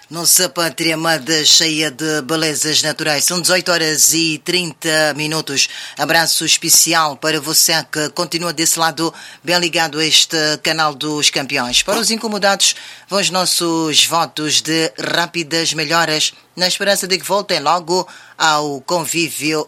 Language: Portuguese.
Nossa pátria amada, cheia de belezas naturais. São 18 horas e 30 minutos. Abraço especial para você que continua desse lado, bem ligado a este canal dos campeões. Para os incomodados, vão os nossos votos de rápidas melhoras, na esperança de que voltem logo ao convívio